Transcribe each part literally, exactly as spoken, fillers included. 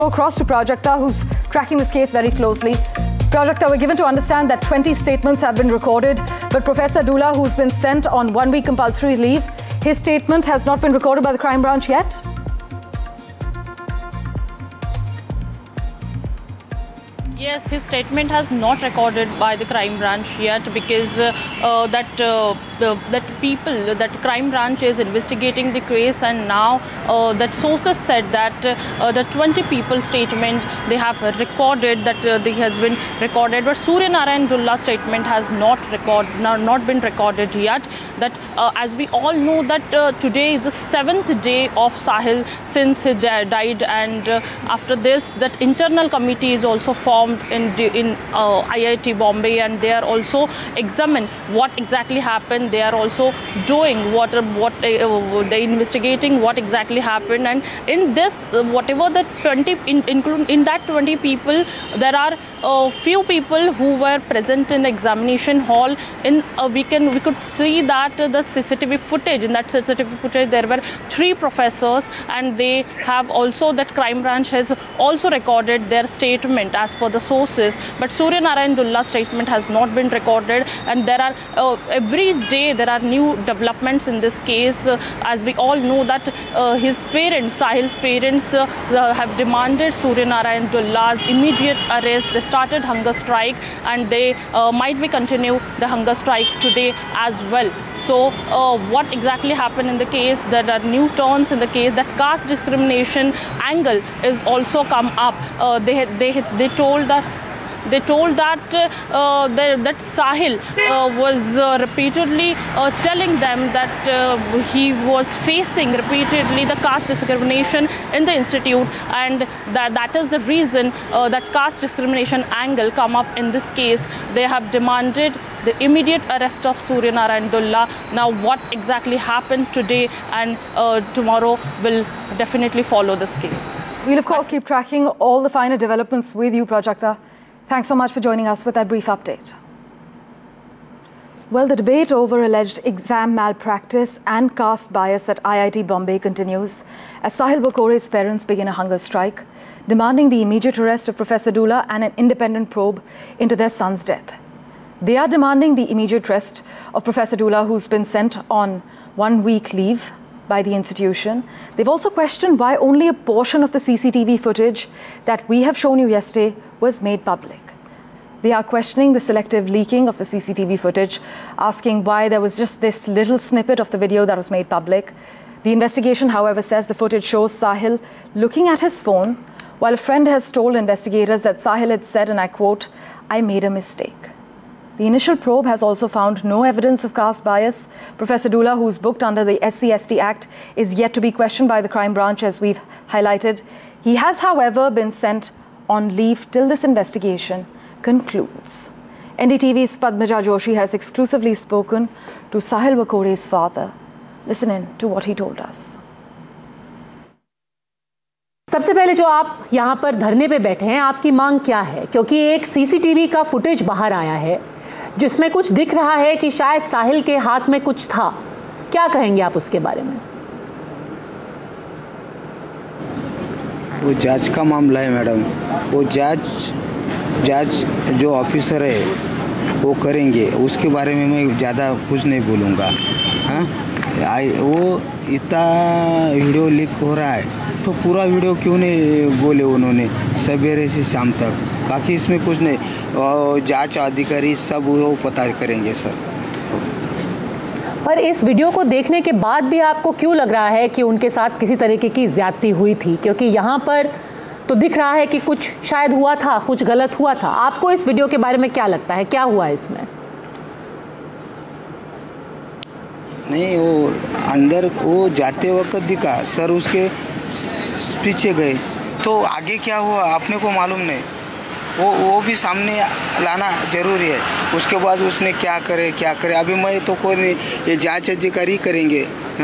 Across to Prajakta, who's tracking this case very closely. Prajakta, we're given to understand that twenty statements have been recorded, but Professor Dullah, who's been sent on one-week compulsory leave, his statement has not been recorded by the crime branch yet? Yes, his statement has not recorded by the crime branch yet because uh, uh, that uh, uh, that people, that crime branch is investigating the case, and now uh, that sources said that uh, the twenty people statement they have recorded, that uh, they has been recorded, but Surya Narayan Dullah's statement has not record not, not been recorded yet. That uh, as we all know that uh, today is the seventh day of Sahil since he died, and uh, after this that internal committee is also formed in in uh, I I T Bombay, and they are also examine what exactly happened. They are also doing what what uh, they investigating what exactly happened, and in this uh, whatever the twenty in include in that twenty people, there are a uh, few people who were present in the examination hall. In uh, we can we could see that uh, the C C T V footage, in that C C T V footage there were three professors, and they have also, that crime branch has also recorded their statement as per the sources, but Surya Narayan Dullah's statement has not been recorded, and there are uh, every day there are new developments in this case. Uh, as we all know that uh, his parents, Sahil's parents, uh, uh, have demanded Surya Narayan Dullah's immediate arrest. They started hunger strike, and they uh, might be continue the hunger strike today as well. So uh, what exactly happened in the case? There are new turns in the case. That caste discrimination angle is also come up. Uh, they they they told that They told that uh, the, that Sahil uh, was uh, repeatedly uh, telling them that uh, he was facing repeatedly the caste discrimination in the institute, and that, that is the reason uh, that caste discrimination angle come up in this case. They have demanded the immediate arrest of Surya Narayan Dullah. Now what exactly happened today and uh, tomorrow will definitely follow this case. We'll of course keep tracking all the finer developments with you, Prajakta. Thanks so much for joining us with that brief update. Well, the debate over alleged exam malpractice and caste bias at I I T Bombay continues as Sahil Bakore's parents begin a hunger strike, demanding the immediate arrest of Professor Dullah and an independent probe into their son's death. They are demanding the immediate arrest of Professor Dullah, who's been sent on one-week leave by the institution. They've also questioned why only a portion of the C C T V footage that we have shown you yesterday was made public. They are questioning the selective leaking of the C C T V footage, asking why there was just this little snippet of the video that was made public. The investigation, however, says the footage shows Sahil looking at his phone, while a friend has told investigators that Sahil had said, and I quote, "I made a mistake." The initial probe has also found no evidence of caste bias. Professor Dullah, who's booked under the S C S T Act, is yet to be questioned by the crime branch, as we've highlighted. He has, however, been sent on leave till this investigation concludes. N D T V's Padmaja Joshi has exclusively spoken to Sahil Bakore's father. Listen in to what he told us. सबसे पहले जो आप यहाँ पर धरने पे बैठे हैं, आपकी मांग क्या है? क्योंकि एक सीसीटीवी का फुटेज बाहर आया है जिसमें कुछ दिख रहा है कि शायद साहिल के हाथ में कुछ था. क्या कहेंगे आप उसके बारे में? वो जांच का मामला है मैडम. वो जांच जांच जो ऑफिसर है वो करेंगे. उसके बारे में मैं ज़्यादा कुछ नहीं बोलूँगा. हाँ, आई वो इतना वीडियो लीक हो रहा है तो पूरा वीडियो क्यों नहीं बोले उन्होंने सवेरे से शाम तक? बाकी इसमें कुछ नहीं. और जांच अधिकारी सब वो पता करेंगे सर. पर इस वीडियो को देखने के बाद भी आपको क्यों लग रहा है कि उनके साथ किसी तरीके की ज्यादती हुई थी? क्योंकि यहाँ पर तो दिख रहा है कि कुछ शायद हुआ था, कुछ गलत हुआ था. आपको इस वीडियो के बारे में क्या लगता है, क्या हुआ इसमें? नहीं, वो अंदर वो जाते वक्त दिखा सर, उसके पीछे गए तो आगे क्या हुआ आपने को मालूम नहीं. वो वो भी सामने लाना जरूरी है. उसके बाद उसने क्या करे क्या करे अभी मैं तो कोई नहीं, ये जांच अधिकारी करेंगे. हा?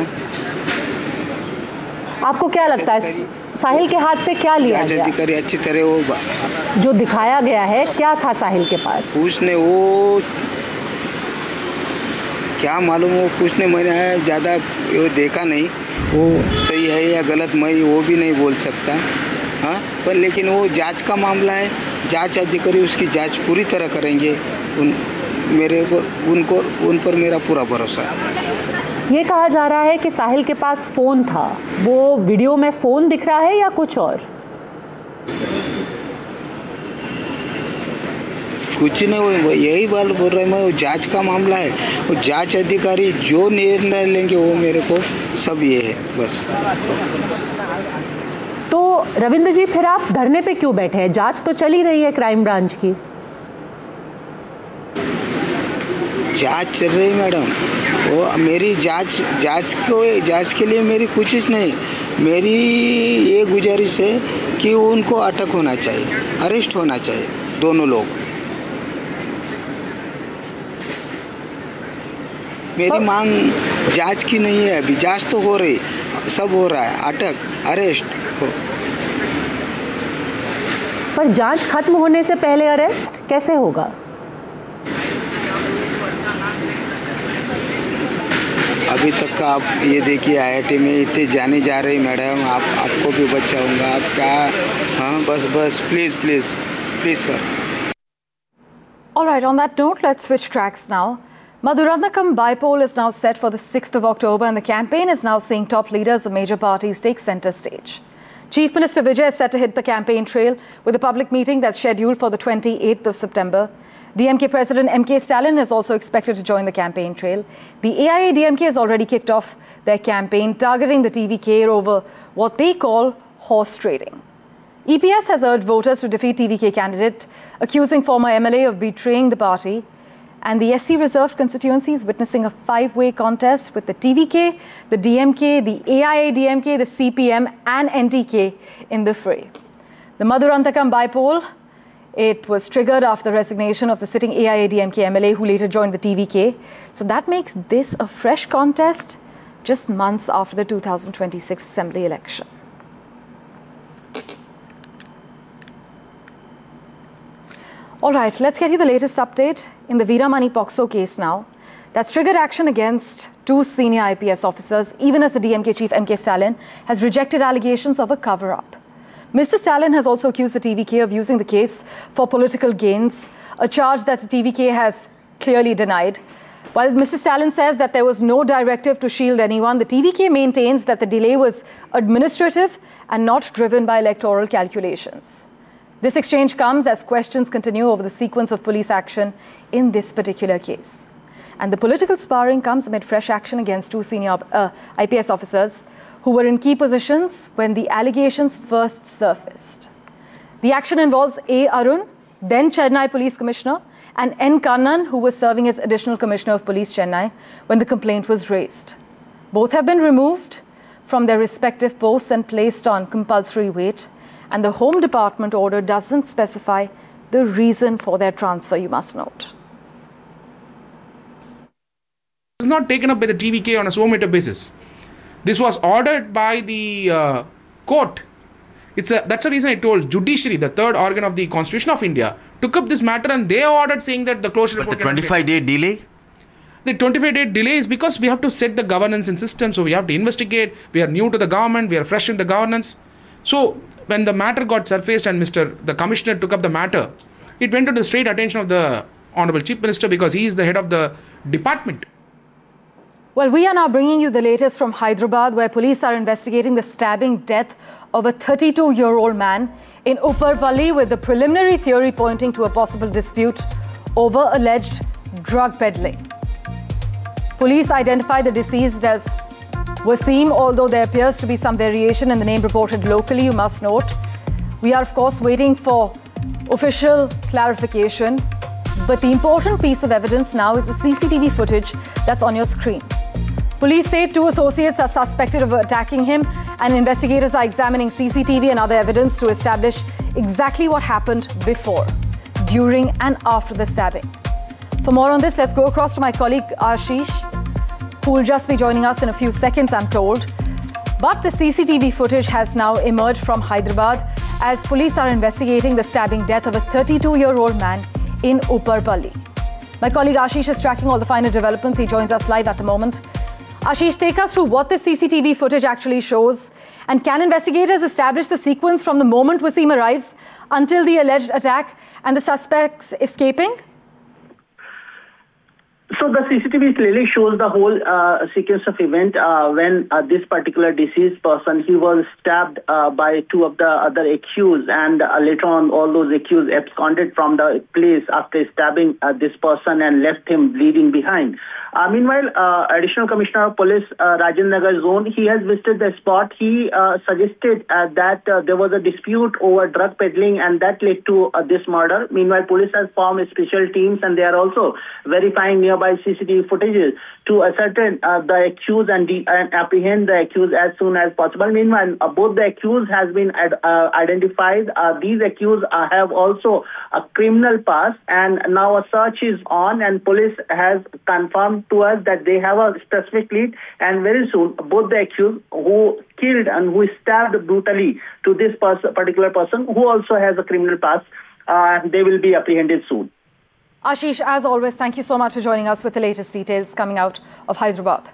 आपको क्या लगता है साहिल के हाथ से क्या लिया गया? जांच अधिकारी अच्छी तरह वो जो दिखाया गया है, क्या था साहिल के पास? उसने वो क्या मालूम, वो कुछ नहीं, मैंने ज़्यादा वो देखा नहीं. वो सही है या गलत मैं वो भी नहीं बोल सकता. हाँ, पर लेकिन वो जांच का मामला है, जांच अधिकारी उसकी जांच पूरी तरह करेंगे। उन मेरे पर उनको उन पर मेरा पूरा भरोसा है। ये कहा जा रहा है कि साहिल के पास फ़ोन था, वो वीडियो में फ़ोन दिख रहा है या कुछ और? कुछ नहीं, वो यही बात बोल रहे हैं मैं, वो जांच का मामला है, वो जांच अधिकारी जो निर्णय लेंगे वो मेरे को सब ये है बस। तो रविंद्र जी, फिर आप धरने पे क्यों बैठे हैं? जांच तो चल ही रही है क्राइम ब्रांच की। जांच चल रही मैडम, वो मेरी जांच जांच को जांच के लिए मेरी कोशिश नहीं, मेरी ये गुजारिश है कि उनको अटक होना चाहिए, अरेस्ट होना चाहिए दोनों लोग। मेरी मांग जांच की नहीं है, अभी जांच तो हो रही, सब हो रहा है, अटक अरेस्ट हो। पर जांच खत्म होने से पहले अरेस्ट कैसे होगा? अभी तक का आप ये देखिए, आई आई टी में इतने जाने जा रही मैडम, आप आपको भी बचाऊंगा, आप क्या, हाँ बस बस please please please sir. All right, on that note, let's switch tracks now. Maduranthakam Bypoll is now set for the sixth of October, and the campaign is now seeing top leaders of major parties take centre stage. Chief Minister Vijay is set to hit the campaign trail with a public meeting that's scheduled for the twenty-eighth of September. D M K President M K Stalin is also expected to join the campaign trail. The A I A D M K has already kicked off their campaign, targeting the T V K over what they call horse trading. E P S has urged voters to defeat T V K candidate, accusing former M L A of betraying the party. And the S C reserved constituency is witnessing a five-way contest with the T V K, the D M K, the A I A D M K, the C P M and N T K in the fray. The Maduranthakam Bypoll, it was triggered after the resignation of the sitting A I A D M K M L A who later joined the T V K. So that makes this a fresh contest just months after the two thousand twenty-six Assembly election. All right, let's get you the latest update in the Veeramani Pokso case now. That's triggered action against two senior I P S officers, even as the D M K chief M K Stalin has rejected allegations of a cover-up. Mister Stalin has also accused the T V K of using the case for political gains, a charge that the T V K has clearly denied. While Mister Stalin says that there was no directive to shield anyone, the T V K maintains that the delay was administrative and not driven by electoral calculations. This exchange comes as questions continue over the sequence of police action in this particular case. And the political sparring comes amid fresh action against two senior uh, I P S officers who were in key positions when the allegations first surfaced. The action involves A. Arun, then Chennai Police Commissioner, and N. Kannan, who was serving as Additional Commissioner of Police Chennai when the complaint was raised. Both have been removed from their respective posts and placed on compulsory wait. And the Home Department order doesn't specify the reason for their transfer, you must note. It was not taken up by the T V K on a suo motu basis. This was ordered by the uh, court. It's a, that's the reason I told judiciary, the third organ of the Constitution of India, took up this matter and they ordered saying that the closure report. But the twenty-five day delay? The twenty-five day delay is because we have to set the governance and system. So we have to investigate. We are new to the government. We are fresh in the governance. So when the matter got surfaced and Mister the Commissioner took up the matter, it went to the straight attention of the Honorable Chief Minister because he is the head of the department. Well, we are now bringing you the latest from Hyderabad, where police are investigating the stabbing death of a thirty-two-year-old man in Upparpalli, with the preliminary theory pointing to a possible dispute over alleged drug peddling. Police identified the deceased as Wasim, although there appears to be some variation in the name reported locally, you must note. We are, of course, waiting for official clarification. But the important piece of evidence now is the C C T V footage that's on your screen. Police say two associates are suspected of attacking him, and investigators are examining C C T V and other evidence to establish exactly what happened before, during and after the stabbing. For more on this, let's go across to my colleague Ashish, who will just be joining us in a few seconds, I'm told. But the C C T V footage has now emerged from Hyderabad as police are investigating the stabbing death of a thirty-two-year-old man in Upparpalli. My colleague Ashish is tracking all the finer developments. He joins us live at the moment. Ashish, take us through what this C C T V footage actually shows. And can investigators establish the sequence from the moment Wasim arrives until the alleged attack and the suspects escaping? So the C C T V clearly shows the whole uh, sequence of event uh, when uh, this particular deceased person, he was stabbed uh, by two of the other accused, and uh, later on all those accused absconded from the place after stabbing uh, this person and left him bleeding behind. Uh, meanwhile, uh, Additional Commissioner of Police, uh, Rajendra Nagar Zone, he has visited the spot. He uh, suggested uh, that uh, there was a dispute over drug peddling and that led to uh, this murder. Meanwhile, police has formed special teams and they are also verifying nearby C C T V footages to ascertain uh, the accused and, de- and apprehend the accused as soon as possible. Meanwhile, uh, both the accused has been ad- uh, identified. Uh, these accused uh, have also a criminal past, and now a search is on, and police has confirmed to us that they have a specific lead, and very soon both the accused who killed and who stabbed brutally to this pers- particular person who also has a criminal past, uh, they will be apprehended soon. Ashish, as always, thank you so much for joining us with the latest details coming out of Hyderabad.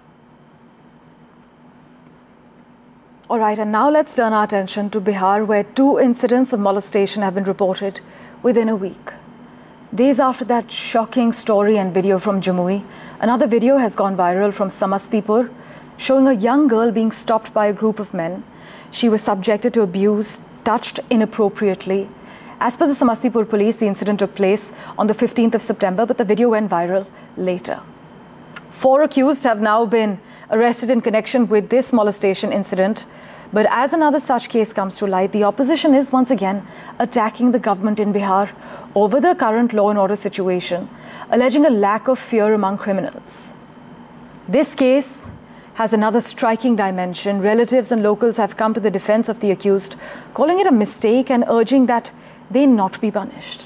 All right, and now let's turn our attention to Bihar, where two incidents of molestation have been reported within a week. Days after that shocking story and video from Jamui, another video has gone viral from Samastipur, showing a young girl being stopped by a group of men. She was subjected to abuse, touched inappropriately. As per the Samastipur police, the incident took place on the fifteenth of September, but the video went viral later. Four accused have now been arrested in connection with this molestation incident. But as another such case comes to light, the opposition is once again attacking the government in Bihar over the current law and order situation, alleging a lack of fear among criminals. This case has another striking dimension. Relatives and locals have come to the defense of the accused, calling it a mistake and urging that they not be punished.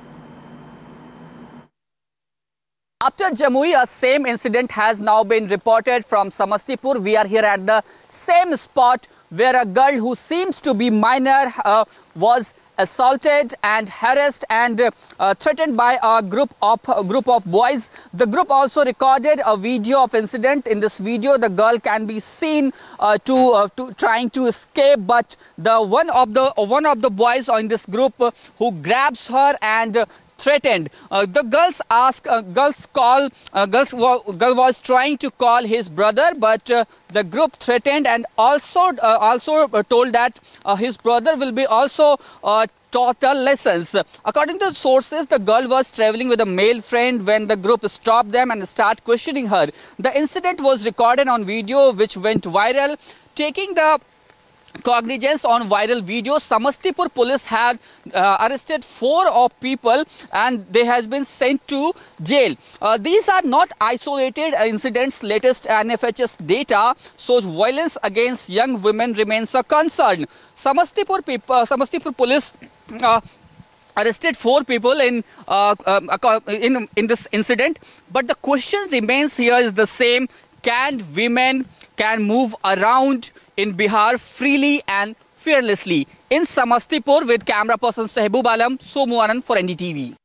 After Jamui, a same incident has now been reported from Samastipur. We are here at the same spot where a girl who seems to be minor uh, was assaulted and harassed and uh, threatened by a group of a group of boys. The group also recorded a video of incident. In this video, the girl can be seen uh, to uh, to trying to escape, but the one of the uh, one of the boys in this group uh, who grabs her and uh, threatened. Uh, the girls ask, uh, girls call, uh, girls girl was trying to call his brother, but uh, the group threatened and also uh, also told that uh, his brother will be also uh, taught the lessons. According to sources, the girl was traveling with a male friend when the group stopped them and start questioning her. The incident was recorded on video, which went viral, taking the cognizance on viral video. Samastipur police had uh, arrested four of people and they has been sent to jail. Uh, these are not isolated incidents. Latest N F H S data shows violence against young women remains a concern. Samastipur people, uh, Samastipur police uh, arrested four people in, uh, um, in in this incident. But the question remains here is the same: can women can move around in Bihar freely and fearlessly? In Samastipur, with camera person Sehboob Alam, Somu Anand for N D T V.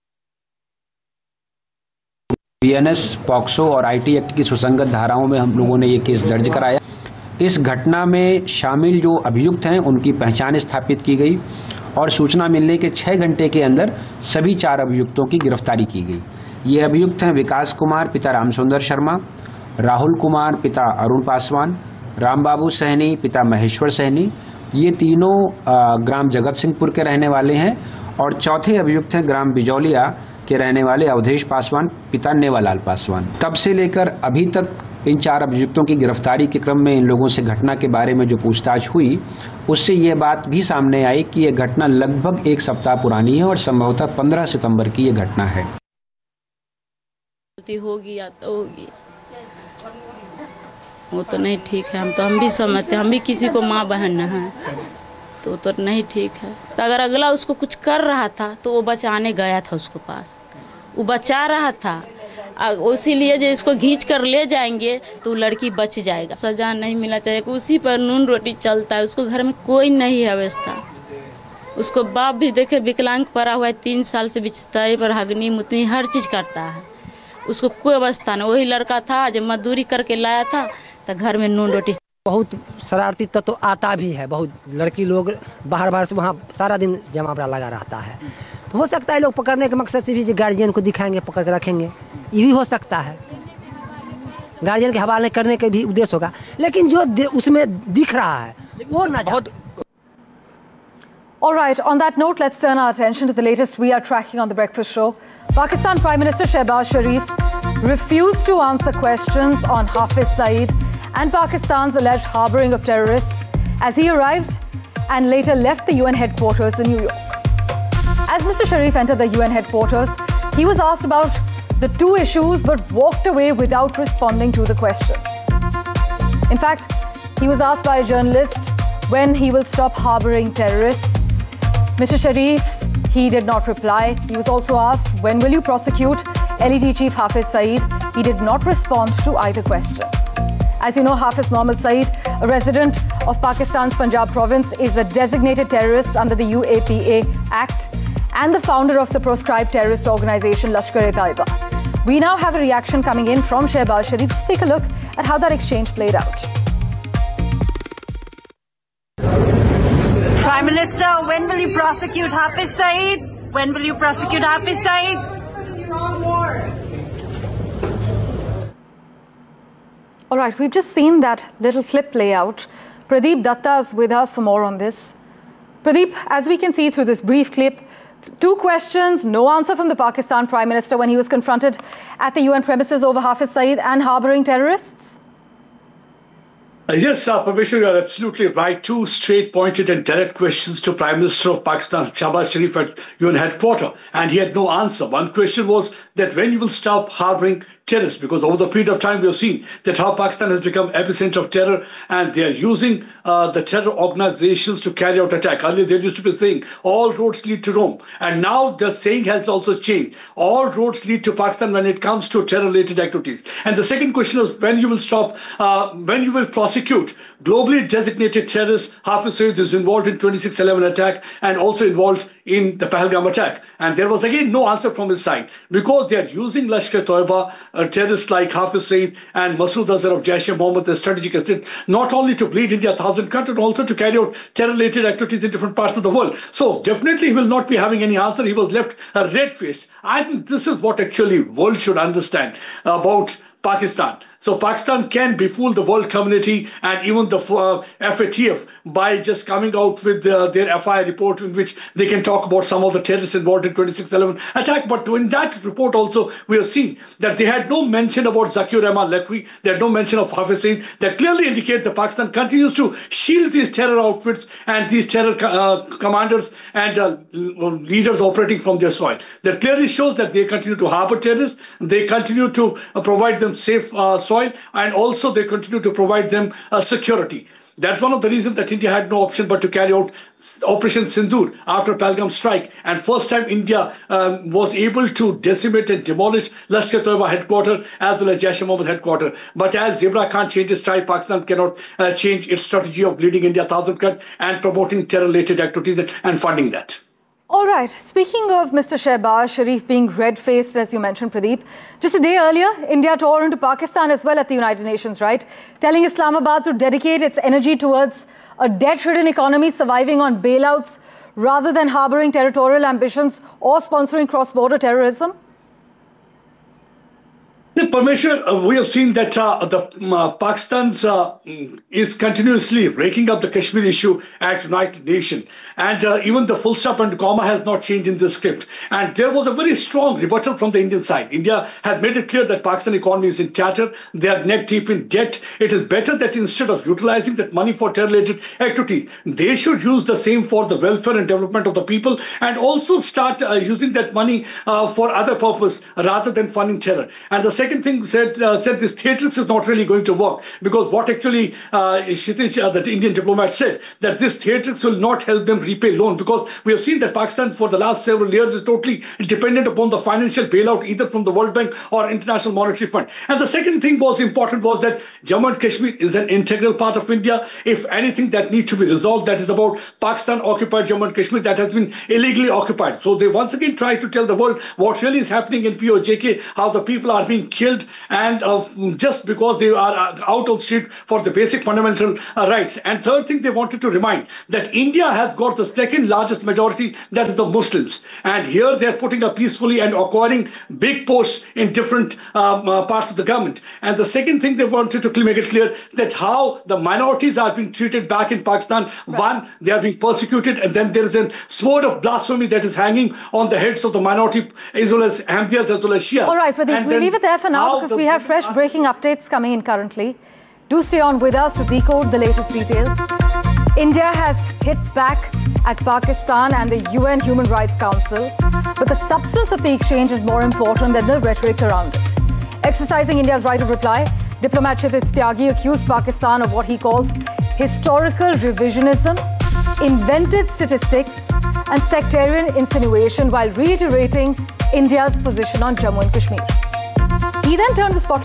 B N S, POCSO और I T act की सुसंगत धाराओं में हम लोगों ने ये case दर्ज कराया। इस घटना में शामिल जो अभियुक्त हैं उनकी पहचान स्थापित की गई और सूचना मिलने के छः घंटे के अंदर सभी चार अभियुक्तों की गिरफ्तारी की गई। ये अभियुक्त हैं विकास कुमार पिता रामसुंदर शर्मा, राहुल कुमार पिता अरुण पासवान, रामबाबू सहनी पिता महेश्वर सहनी। ये तीनों ग्राम जगत सिंहपुर के रहने वाले हैं और चौथे अभियुक्त हैं ग्राम बिजौलिया के रहने वाले अवधेश पासवान पिता नेवालाल पासवान। तब से लेकर अभी तक इन चार अभियुक्तों की गिरफ्तारी के क्रम में इन लोगों से घटना के बारे में जो पूछताछ हुई उससे ये बात भी सामने आई कि ये घटना लगभग एक सप्ताह पुरानी है और संभवतः पंद्रह सितंबर की ये घटना है। होगी या तो होगी, वो तो नहीं ठीक है। हम तो हम भी समझते हैं, हम भी किसी को माँ बहन हैं, तो तो नहीं ठीक है। तो अगर अगला उसको कुछ कर रहा था तो वो बचाने गया था, उसको पास वो बचा रहा था, इसीलिए जो इसको खींच कर ले जाएंगे तो लड़की बच जाएगा। सजा नहीं मिलना चाहिए, उसी पर नून रोटी चलता है। उसको घर में कोई नहीं है व्यवस्था। उसको बाप भी देखे विकलांग पड़ा हुआ है, तीन साल से बिस्तर पर हगनी मुतनी हर चीज़ करता है। उसको कोई अवस्था नहीं। वही लड़का था जब मजदूरी करके लाया था तो घर में नून रोटी। बहुत शरारती तत्व तो आता भी है, बहुत लड़की लोग बाहर बाहर से वहाँ सारा दिन जमावड़ा लगा रहता है। तो हो सकता है लोग पकड़ने के मकसद से भी गार्जियन को दिखाएंगे, पकड़ के रखेंगे, ये भी हो सकता है। गार्जियन के हवाले करने के भी उद्देश्य होगा, लेकिन जो उसमें दिख रहा है वो ना बहुत। All right, on that note, let's turn our attention to the latest we are tracking on The Breakfast Show. Pakistan Prime Minister Shehbaz Sharif refused to answer questions on Hafiz Saeed and Pakistan's alleged harboring of terrorists as he arrived and later left the U N headquarters in New York. As Mister Sharif entered the U N headquarters, he was asked about the two issues but walked away without responding to the questions. In fact, he was asked by a journalist when he will stop harboring terrorists. Mister Sharif, he did not reply. He was also asked, when will you prosecute L E T Chief Hafiz Saeed? He did not respond to either question. As you know, Hafiz Mohammad Saeed, a resident of Pakistan's Punjab province, is a designated terrorist under the U A P A Act and the founder of the proscribed terrorist organization Lashkar-e-Taiba. We now have a reaction coming in from Shehbaz Sharif. Just take a look at how that exchange played out. Prime Minister, when will you prosecute Hafiz Saeed? When will you prosecute Hafiz Saeed? All right, we've just seen that little clip play out. Pradeep Datta is with us for more on this. Pradeep, as we can see through this brief clip, two questions, no answer from the Pakistan Prime Minister when he was confronted at the U N premises over Hafiz Saeed and harboring terrorists. Uh, yes, uh, Parmeshwar, you are absolutely right. Two straight pointed and direct questions to Prime Minister of Pakistan, Shehbaz Sharif, at U N headquarters, and he had no answer. One question was that when you will stop harboring terrorists, because over the period of time we have seen that how Pakistan has become epicenter of terror, and they are using uh, the terror organizations to carry out attack. Earlier they used to be saying all roads lead to Rome, and now the saying has also changed. All roads lead to Pakistan when it comes to terror-related activities. And the second question is when you will stop, uh, when you will prosecute globally designated terrorist Hafiz Saeed, is involved in twenty-six eleven attack and also involved in the Pahalgam attack. And there was again no answer from his side, because they are using Lashkar-e-Taiba, uh, terrorists like Hafiz Saeed and Masood Azhar of Jaish-e-Mohammed as strategic asset, not only to bleed India a thousand cuts, but also to carry out terror-related activities in different parts of the world. So definitely he will not be having any answer. He was left uh, red-faced. I think this is what actually world should understand about Pakistan. So Pakistan can befool the world community and even the uh, F A T F by just coming out with uh, their F I R report in which they can talk about some of the terrorists involved in twenty-six eleven attack. But in that report also, we have seen that they had no mention about Zakir Rahman Lakwi. They had no mention of Hafiz Saeed. That clearly indicates that Pakistan continues to shield these terror outfits and these terror uh, commanders and uh, leaders operating from their soil. That clearly shows that they continue to harbor terrorists. They continue to uh, provide them safe uh, soil, and also they continue to provide them uh, security. That's one of the reasons that India had no option but to carry out Operation Sindoor after Pahalgam strike. And first time India um, was able to decimate and demolish Lashkar-e-Taiba headquarters as well as Jaish-e-Mohammed headquarters. But as Zebra can't change its strike, Pakistan cannot uh, change its strategy of leading India a thousand cut and promoting terror-related activities and, and funding that. All right. Speaking of Mister Shehbaz Sharif being red-faced, as you mentioned, Pradeep, just a day earlier, India tore into Pakistan as well at the United Nations, right? Telling Islamabad to dedicate its energy towards a debt-ridden economy surviving on bailouts rather than harboring territorial ambitions or sponsoring cross-border terrorism. Parmeshwar, uh, we have seen that uh, the uh, Pakistan's uh, is continuously raking up the Kashmir issue at United Nations, and uh, even the full stop and comma has not changed in this script. And there was a very strong rebuttal from the Indian side. India has made it clear that Pakistan economy is in tatter. They are neck deep in debt. It is better that instead of utilizing that money for terror-related activities, they should use the same for the welfare and development of the people, and also start uh, using that money uh, for other purpose rather than funding terror. And the second second thing said, uh, said this theatrics is not really going to work, because what actually uh, Kshitij, uh, the Indian diplomat, said, that this theatrics will not help them repay loan, because we have seen that Pakistan for the last several years is totally dependent upon the financial bailout either from the World Bank or International Monetary Fund. And the second thing was important was that Jammu and Kashmir is an integral part of India. If anything that needs to be resolved, that is about Pakistan occupied Jammu and Kashmir, that has been illegally occupied. So they once again try to tell the world what really is happening in P O J K, how the people are being killed, and uh, just because they are out on the street for the basic fundamental uh, rights. And third thing, they wanted to remind that India has got the second largest majority, that is the Muslims. And here they are putting up peacefully and acquiring big posts in different um, uh, parts of the government. And the second thing they wanted to make it clear that how the minorities are being treated back in Pakistan. Right. One, they are being persecuted, and then there is a sword of blasphemy that is hanging on the heads of the minority, as well as Ahmadiyas, as well as Shia. All right, Pradeep, we'll leave it there for now because we have fresh breaking updates coming in currently. Do stay on with us to decode the latest details. India has hit back at Pakistan and the U N Human Rights Council, but the substance of the exchange is more important than the rhetoric around it. Exercising India's right of reply, diplomat Kshitij Tyagi accused Pakistan of what he calls historical revisionism, invented statistics, and sectarian insinuation while reiterating India's position on Jammu and Kashmir. He then turned the spotlight